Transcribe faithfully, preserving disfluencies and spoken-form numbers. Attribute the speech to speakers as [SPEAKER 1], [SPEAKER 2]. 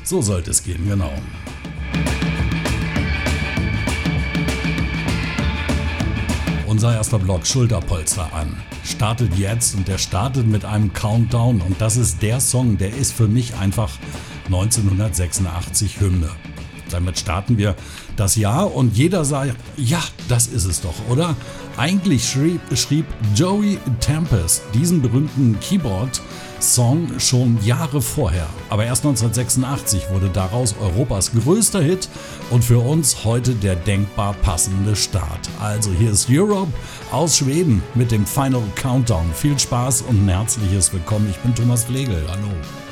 [SPEAKER 1] So sollte es gehen, genau. Unser erster Block Schulterpolster an. Startet jetzt und der startet mit einem Countdown und das ist der Song, der ist für mich einfach neunzehnhundertsechsundachtzig Hymne. Damit starten wir das Jahr und jeder sagt, ja, das ist es doch, oder? Eigentlich schrieb, schrieb Joey Tempest diesen berühmten Keyboard-Song schon Jahre vorher. Aber erst neunzehnhundertsechsundachtzig wurde daraus Europas größter Hit und für uns heute der denkbar passende Start. Also hier ist Europe aus Schweden mit dem Final Countdown. Viel Spaß und ein herzliches Willkommen. Ich bin Thomas Flegel. Hallo.